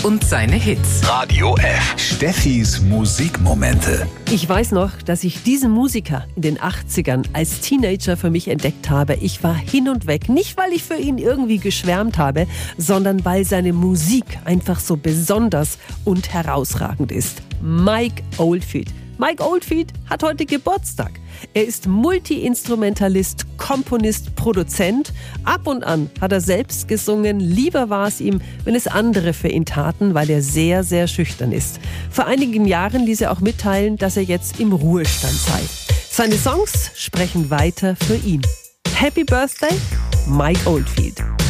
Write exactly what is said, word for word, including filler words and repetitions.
und seine Hits. Radio F. Steffis Musikmomente. Ich weiß noch, dass ich diesen Musiker in den achtzigern als Teenager für mich entdeckt habe. Ich war hin und weg. Nicht, weil ich für ihn irgendwie geschwärmt habe, sondern weil seine Musik einfach so besonders und herausragend ist. Mike Oldfield. Mike Oldfield hat heute Geburtstag. Er ist Multi-Instrumentalist, Komponist, Produzent. Ab und an hat er selbst gesungen. Lieber war es ihm, wenn es andere für ihn taten, weil er sehr, sehr schüchtern ist. Vor einigen Jahren ließ er auch mitteilen, dass er jetzt im Ruhestand sei. Seine Songs sprechen weiter für ihn. Happy Birthday, Mike Oldfield.